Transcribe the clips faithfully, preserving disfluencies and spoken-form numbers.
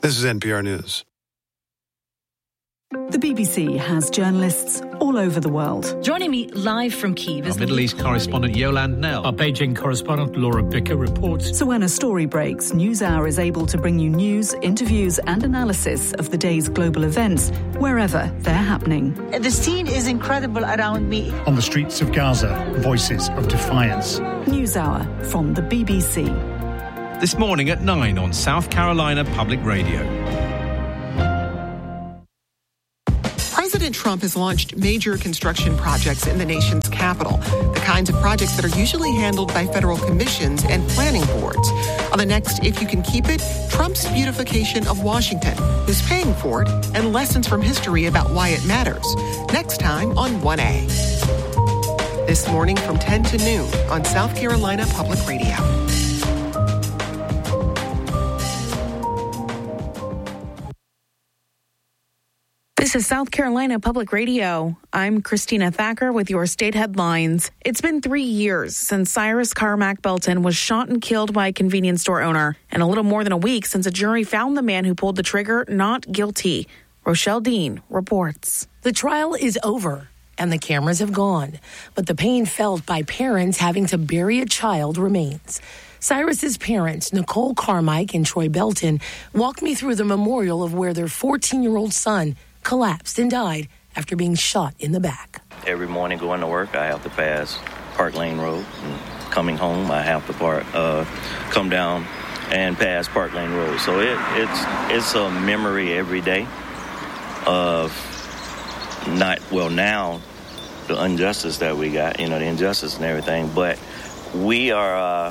This is N P R News. The B B C has journalists all over the world. Joining me live from Kyiv is our Middle East correspondent Yolande Knell. Our Beijing correspondent Laura Bicker reports. So when a story breaks, NewsHour is able to bring you news, interviews and analysis of the day's global events wherever they're happening. The scene is incredible around me. On the streets of Gaza, voices of defiance. NewsHour from the B B C. This morning at nine on South Carolina Public Radio. President Trump has launched major construction projects in the nation's capital, the kinds of projects that are usually handled by federal commissions and planning boards. On the next If You Can Keep It, Trump's beautification of Washington, who's paying for it, and lessons from history about why it matters. Next time on one A. This morning from ten to noon on South Carolina Public Radio. This is South Carolina Public Radio. I'm Christina Thacker with your state headlines. It's been three years since Cyrus Carmack Belton was shot and killed by a convenience store owner, and a little more than a week since a jury found the man who pulled the trigger not guilty. Rochelle Dean reports. The trial is over and the cameras have gone, but the pain felt by parents having to bury a child remains. Cyrus's parents, Nicole Carmike and Troy Belton, walked me through the memorial of where their fourteen-year-old son collapsed and died after being shot in the back. Every morning going to work, I have to pass Park Lane Road. And coming home, I have to park, uh, come down and pass Park Lane Road. So it, it's it's a memory every day of not, well, now the injustice that we got, you know, the injustice and everything. But we are... Uh,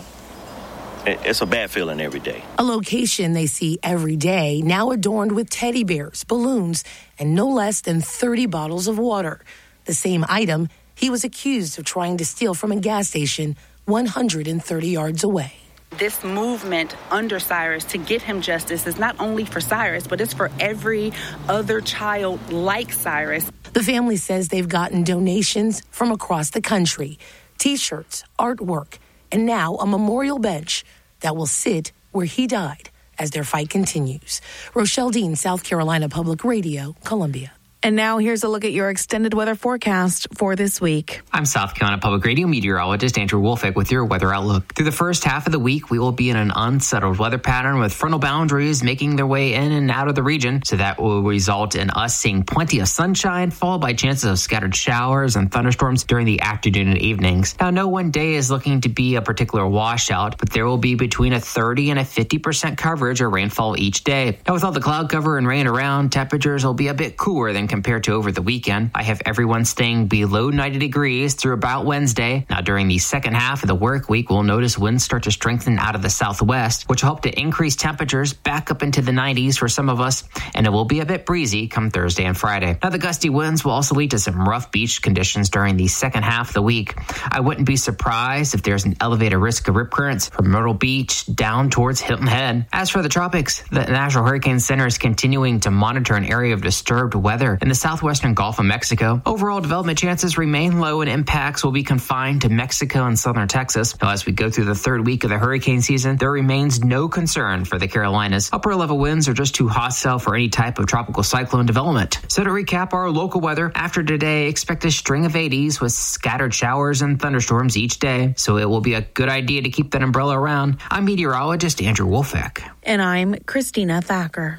It's a bad feeling every day. A location they see every day, now adorned with teddy bears, balloons, and no less than thirty bottles of water. The same item he was accused of trying to steal from a gas station one hundred thirty yards away. This movement under Cyrus to get him justice is not only for Cyrus, but it's for every other child like Cyrus. The family says they've gotten donations from across the country, T-shirts, artwork, and now a memorial bench that will sit where he died as their fight continues. Rochelle Dean, South Carolina Public Radio, Columbia. And now here's a look at your extended weather forecast for this week. I'm South Carolina Public Radio meteorologist Andrew Wolfick with your weather outlook. Through the first half of the week, we will be in an unsettled weather pattern with frontal boundaries making their way in and out of the region. So that will result in us seeing plenty of sunshine, followed by chances of scattered showers and thunderstorms during the afternoon and evenings. Now, no one day is looking to be a particular washout, but there will be between a thirty and a fifty percent coverage of rainfall each day. Now, with all the cloud cover and rain around, temperatures will be a bit cooler than compared to over the weekend. I have everyone staying below ninety degrees through about Wednesday. Now, during the second half of the work week, we'll notice winds start to strengthen out of the southwest, which will help to increase temperatures back up into the nineties for some of us, and it will be a bit breezy come Thursday and Friday. Now, the gusty winds will also lead to some rough beach conditions during the second half of the week. I wouldn't be surprised if there's an elevated risk of rip currents from Myrtle Beach down towards Hilton Head. As for the tropics, the National Hurricane Center is continuing to monitor an area of disturbed weather in the southwestern Gulf of Mexico. Overall development chances remain low and impacts will be confined to Mexico and southern Texas. Now, as we go through the third week of the hurricane season, there remains no concern for the Carolinas. Upper level winds are just too hostile for any type of tropical cyclone development. So to recap our local weather, after today, expect a string of eighties with scattered showers and thunderstorms each day. So it will be a good idea to keep that umbrella around. I'm meteorologist Andrew Wolfick. And I'm Christina Thacker.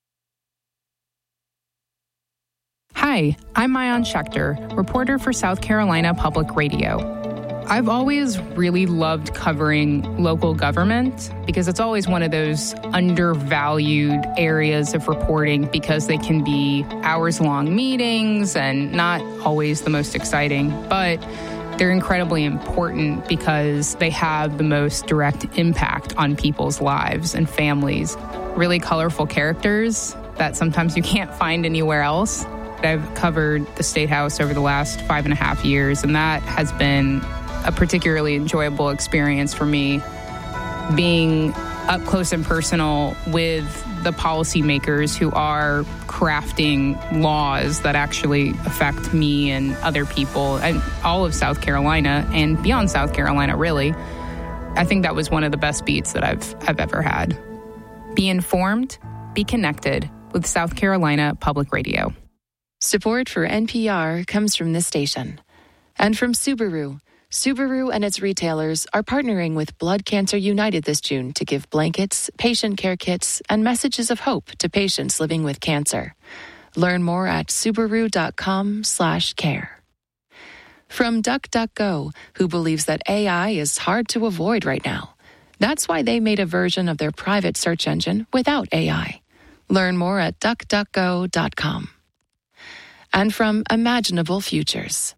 Hi, I'm Maayan Schechter, reporter for South Carolina Public Radio. I've always really loved covering local government because it's always one of those undervalued areas of reporting because they can be hours-long meetings and not always the most exciting, but they're incredibly important because they have the most direct impact on people's lives and families. Really colorful characters that sometimes you can't find anywhere else. I've covered the State House over the last five and a half years, and that has been a particularly enjoyable experience for me, being up close and personal with the policymakers who are crafting laws that actually affect me and other people and all of South Carolina and beyond South Carolina, really. I think that was one of the best beats that I've I've ever had. Be informed, Be connected with South Carolina Public Radio. Support for N P R comes from this station and from Subaru. Subaru and its retailers are partnering with Blood Cancer United this June to give blankets, patient care kits, and messages of hope to patients living with cancer. Learn more at Subaru.com slash care. From DuckDuckGo, who believes that A I is hard to avoid right now. That's why they made a version of their private search engine without A I. Learn more at duck duck go dot com. And from Imaginable Futures.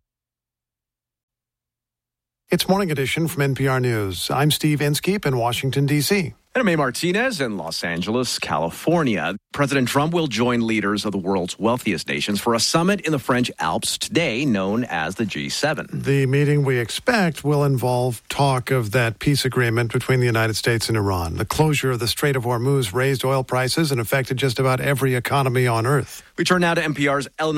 It's Morning Edition from N P R News. I'm Steve Inskeep in Washington, D C And I'm A. Martinez in Los Angeles, California. President Trump will join leaders of the world's wealthiest nations for a summit in the French Alps today, known as the G seven. The meeting we expect will involve talk of that peace agreement between the United States and Iran. The closure of the Strait of Hormuz raised oil prices and affected just about every economy on Earth. We turn now to N P R's Eleanor